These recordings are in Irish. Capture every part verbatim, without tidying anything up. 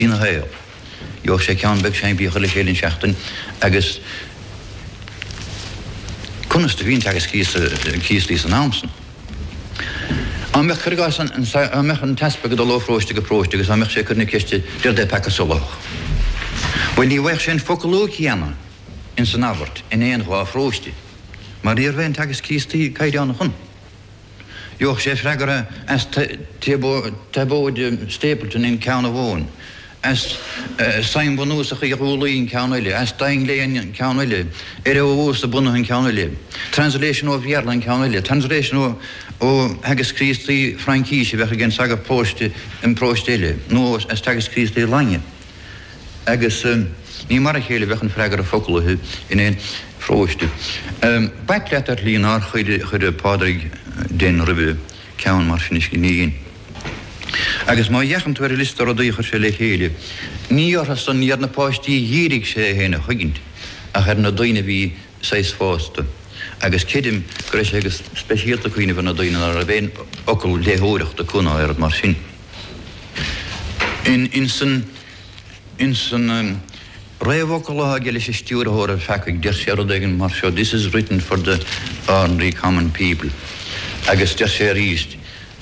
in hair. Jo sé cean beg sé bí chuile chéilinn seachtain agus kunste vín agus kís lís an amsen. An me chuá an me an testbe go lofróiste go próiste agus an me sé chuna kiiste dir dé pe solach. Weil ní weich sin focolóchéana in san ábhart in éon gá fróiste, mar ír bhéin agus cístí caiideánna chun. Joch sé fregara as tebóide Stapleton in Ceanna Bhón, as Sain Bonúsach i Rúlaí in Ceannaile, as Dain Léon in Ceannaile, ar óhús a bunna in Ceannaile, translation ó Bhearla in Ceannaile, translation ó agus Crístí Frankíise bheith gin saga próiste in próistéile, nó as tagus Crístí Lange. Agus ní mar a chéile bheith an freigar a focalathe in éon fróiste. Baicletar líonar chuide pádraig den ribbe ceann mar sin is gníon. Agus má dheacham tuair listar a dúchar sé le chéile, ní orthas an níar na páistí dhírig sé héna chuigint a chuir na daoine bhí seis fásta. Agus cidim go éis agus speisialta cuoine bhna daoine ar a bhéin ocail léthóireachta cúna ar mar sin. In in san in san réhvocalathe geile sé stúrathóir a fecaigh deir sé rodaigen mar seo, this is written for the ordinary common people. Agus deir sé ríist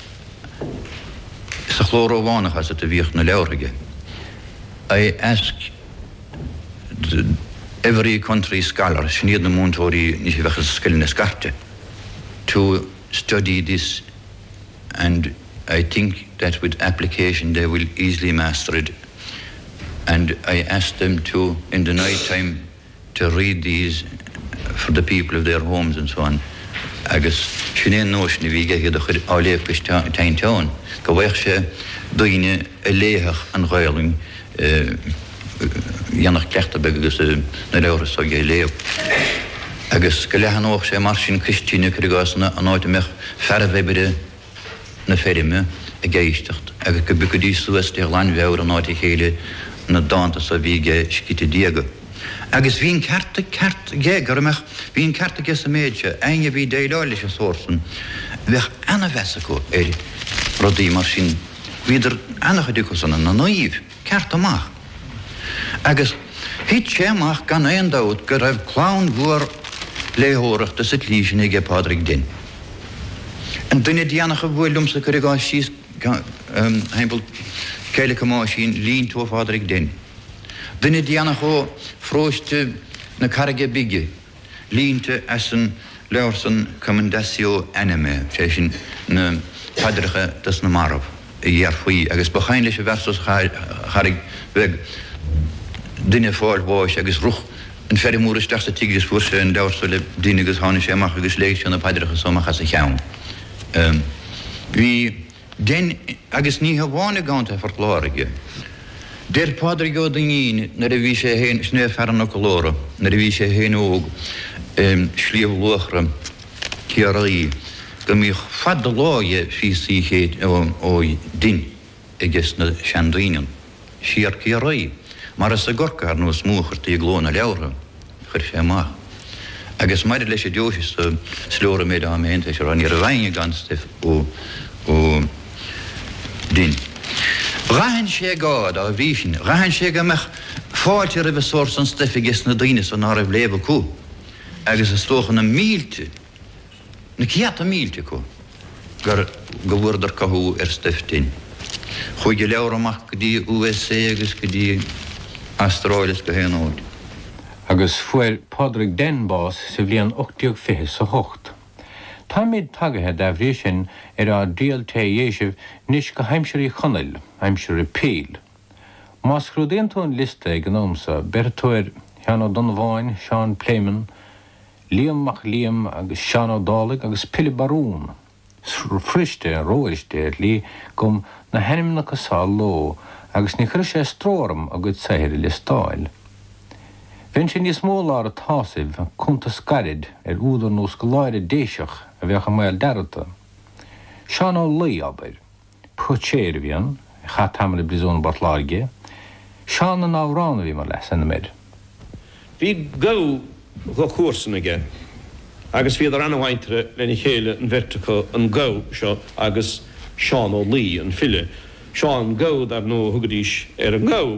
sa chlóróhánach as a bhíoch na leabharige. I ask the, every country scholar, sníad na múntóirí ní sé bhecha skillne scarte, to study this, and I think that with application they will easily master it. And I asked them to, in the night time, to read these for the people of their homes and so on. Agus sinné nóis na bhí géad a chud áléfgus tain teán, go bhaich sé daoine a léthach an ghailling dhéanach cleachta be agus na leabhras a gé léamh. Agus go leathan óg sé mar sin Cristíne chuigásanna an áid meach fearmhébide na ferime a géistecht, agus go bucha dí suas de landbheabhar an áid chéile na dáanta sa bhí gé scite diaga. Agus bhín carta cart gé goramach bhín carta ges a méidse, aine bhí déileáile sé sórsan, bheith anna bhesaco é rodí mar sin, bhíidir annacha duchasanna na naíomh, carta amach. Agus hit sé amach gan éon dáit go raibh clán bhuar léthóireachta sa tlíisina ige pádraig din. An duine dianacha bhfuilumsa go rigá síos heimbal céile má sin lín tú pádraig din. Duine dianacha ó fróiste na carige bige, línte as an leabharsan commendatio anime, sé sin na padracha das na marab i dhear faoi, agus bacháin leis a versos charig bheith duine fáil bháis agus ruch an ferrimúra steachta tigris fuair sé an leabharsa le duine agus tháinig sé amach agus léigh sé na padracha somach as a cheann. Bhí den agus ní bháinna gánta fortláirige. Der pádraig ó daoine na a bhí sé héin sné fearan go lóra, na a bhí sé héin óg slíomh luachra ciaraí, go mí fad a láie físaí chéad ó din agus na seandaínan, siar ciaraí, mar as a gorca ar nó smúcharta i glóna leabhra, chuir sé amach. Agus maidid leis sé deosis slóra méid a méanta sé ran ar a bhaine ganstah ó din. Rahan sé gád a bhísin, rahan sé go meach fáilte a bheith sór san stefigus na daoine san ára bléba có, agus is tóchan na mílte, na ciata mílte có, gur go bhfuardar cathú ar steftin. Chuige leabhar amach go dtí U S A agus go dtí Astráilis go héanóid. Agus fuair pádraig den bás sa bhliain ochtaíoch fiche sa hocht. Tá míid tagathe de bhrí sin ar a díalta dhéisih níos go heimseoirí chonail, heimseoirí píl. Más chrúdaonn lista ag gnómsa, bertóir Seán Ó Donmháin, Seán Pléman, Liam Mac Liam agus Seán Ó Dálaigh agus Pili Barún. Friste an róiste lí gom na henimna go sá ló agus ní chuir sé stróram a go saoir le stáil. Bhíonn sin níos mó lár a tásamh an cúnta scarid ar údar nó go láire déiseach a bheith a mail dearata. Seán Ó Laigh abair, puchéir bhíon, chat tamla blizón bartláige, Seán an árána bhí mar leis an méid. Bhí go go cuasan aige, agus bhí ar anhaintere lena chéile an verticha an go seo agus Seán Ó Laigh an fille. Seán go ar nó thugadís ar an gá